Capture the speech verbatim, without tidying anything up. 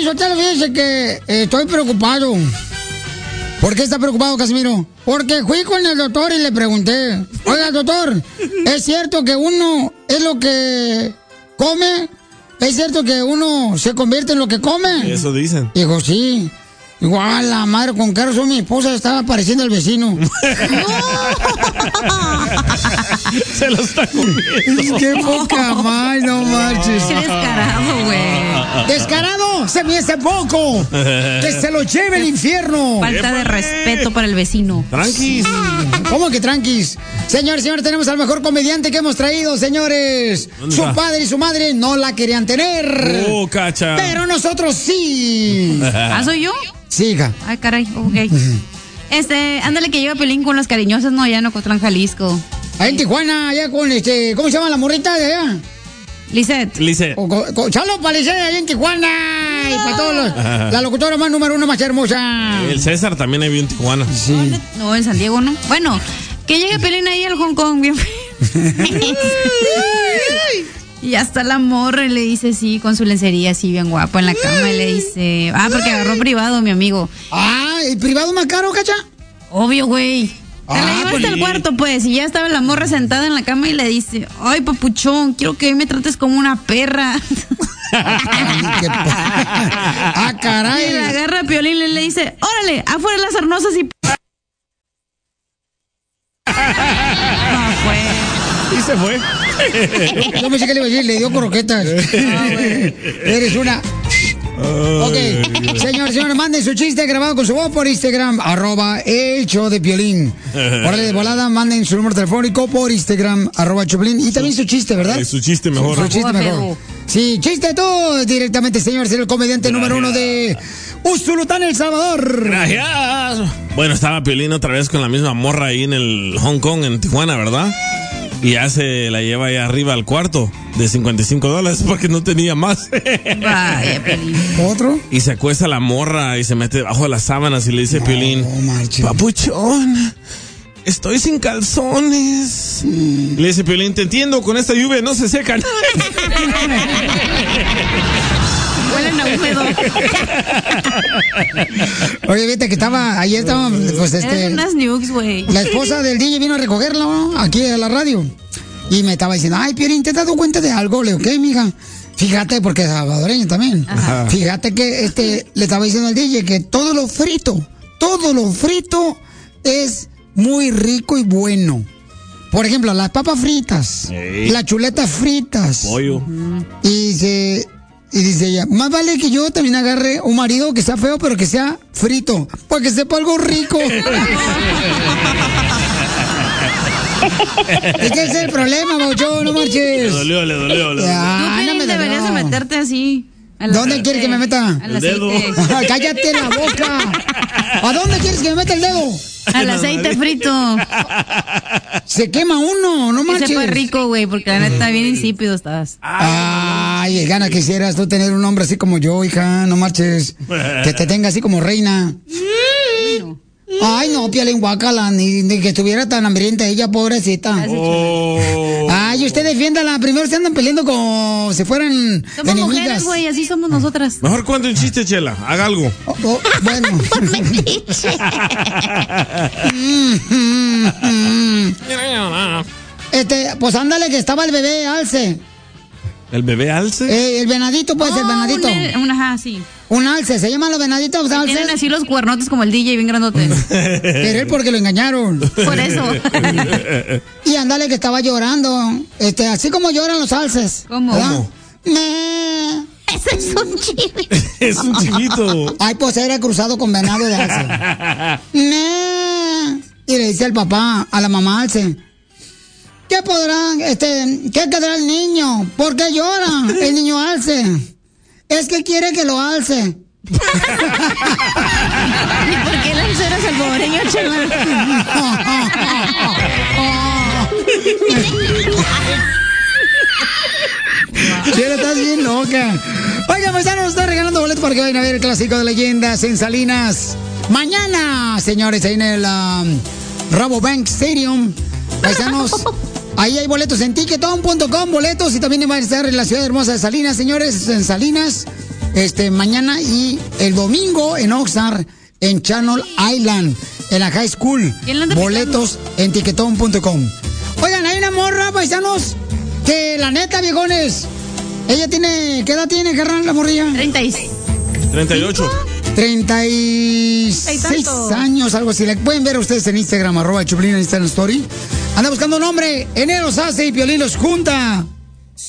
Sotelo, fíjese que eh, estoy preocupado. ¿Por qué está preocupado, Casimiro? Porque fui con el doctor y le pregunté, oiga, doctor, ¿es cierto que uno es lo que come? ¿Es cierto que uno se convierte en lo que come? Eso dicen. Dijo, sí. Igual, la madre con Carlos, mi esposa estaba pareciendo al vecino. Se lo está comiendo. Qué poca más, no marches. Qué descarado, güey. Descarado, se me hace poco. Que se lo lleve el infierno. Falta de respeto para el vecino. Tranquis. ¿Cómo que tranquis? Señores, señores, tenemos al mejor comediante que hemos traído, señores. Su padre y su madre no la querían tener. Oh, cacha. Pero nosotros sí. ¿Ah, soy yo? Sí, hija. Ay, caray, ok. Este, ándale que lleva Piolín con las cariñosas, no, allá en Ocotlán, Jalisco. Allá en Tijuana, allá con este, ¿cómo se llama la morrita de allá? Lisette. Lisette. Saludos para Lisette allá en Tijuana. Y para todos los, la locutora más número uno más hermosa. El César también ahí en Tijuana. Sí. No, en San Diego, ¿no? Bueno, que llegue Piolín ahí al Hong Kong, bien. Y hasta la morra le dice sí, con su lencería así bien guapo en la cama y le dice, ah, porque agarró privado mi amigo. Ah, ¿el privado más caro, cacha? Obvio, güey. Se Ah, la lleva pues hasta el sí. cuarto, pues, y ya estaba la morra sentada en la cama y le dice, ay, papuchón, quiero que hoy me trates como una perra. Ah, caray. Y le agarra a Piolín y le dice, órale, afuera las arnosas y... No fue. Y se fue. Yo pensé que le iba a decir, le dio croquetas. Ah, eres una... Ok, señores, señores, manden su chiste grabado con su voz por Instagram, arroba el show de Piolín. Órale, de volada, manden su número telefónico por Instagram, arroba Choplin. Y también su chiste, ¿verdad? Eh, su chiste mejor. Su, su chiste mejor. Sí, chiste tú, directamente, señores, el comediante Gracias. número uno de Usulután, El Salvador. Gracias. Bueno, estaba Piolín otra vez con la misma morra ahí en el Hong Kong, en Tijuana, ¿verdad? Y ya se la lleva ahí arriba al cuarto de cincuenta y cinco dólares porque no tenía más. Vaya, Piolín. ¿Otro? Y se acuesta la morra y se mete debajo de las sábanas y le dice No, Piolín, marche. papuchón, estoy sin calzones. Mm. Y le dice Piolín, te entiendo, con esta lluvia no se secan. Huelen a húmedo. Oye, viste que estaba, ayer estaba, pues este... Eran unas nukes, güey. La esposa del D J vino a recogerlo, ¿no? Aquí a la radio. Y me estaba diciendo, ay, Piolín, ¿te has dado cuenta de algo? Le digo, ¿qué, mija? Fíjate, porque es salvadoreño también. Ajá. Fíjate que este le estaba diciendo al D J que todo lo frito, todo lo frito es muy rico y bueno. Por ejemplo, las papas fritas, Ey. las chuletas fritas. Pollo. Uh-huh. Y dice... Y dice ella, más vale que yo también agarre un marido que sea feo, pero que sea frito, para que sepa algo rico. Es que ese es el problema, Maucho, no marches. Le dolió, le dolió, le dolió. Ah, Tú, no me deberías de meterte así. ¿Dónde quieres que me meta? Al aceite. Cállate la boca. ¿A dónde quieres que me meta el dedo? Al aceite frito. Se quema uno, no marches. Ese fue rico, güey, porque la neta bien insípido estás. Ay, gana quisieras tú tener un hombre así como yo, hija, no marches. Que te tenga así como reina. No. Ay, no, Piolín, guácala, ni, ni que estuviera tan hambrienta ella, pobrecita. Oh. Ay, usted defiéndala. Primero se andan peleando como si fueran somos enemigas. Mujeres, güey, así somos nosotras. Mejor cuente un chiste, Chela, haga algo. Oh, oh, bueno. Este, pues ándale que estaba el bebé alce. ¿El bebé alce? Eh, el venadito, pues, oh, el venadito. Un, un, ajá, sí. Un alce, se llaman los venaditos alces. Tienen así los cuernotes como el D J, bien grandotes. Pero él porque lo engañaron. Por eso. Y ándale que estaba llorando. Este, así como lloran los alces. ¿Cómo? ¿Cómo? Me... Ese es un chivito. Es un chivito. Ay, pues era cruzado con venado de alce. Me... Y le dice el papá a la mamá alce. ¿Qué podrán, este, qué quedará el niño? ¿Por qué llora el niño alce? Es que quiere que lo alce. ¿Y por qué el alce era salvadoreño, chaval? Chela, estás bien loca. Oiga, pues ya nos está regalando boletos para que vayan a ver el clásico de leyendas en Salinas. Mañana, señores, ahí en el um, Rabobank Stadium. Paisanos. Ahí hay boletos en tiquetón punto com, boletos, y también va a estar en la ciudad hermosa de Salinas, señores, en Salinas. este, mañana y el domingo en Oxnard, en Channel Island, en la high school. Boletos en tiquetón punto com. Oigan, hay una morra, paisanos, que la neta, viejones, ella tiene, ¿qué edad tiene, carnal, la morrilla? treinta y seis. treinta y ocho. treinta y seis años, algo así. La pueden ver ustedes en Instagram, arroba Choplin en Instagram Story. Anda buscando un nombre, enero Sase y Piolín los junta.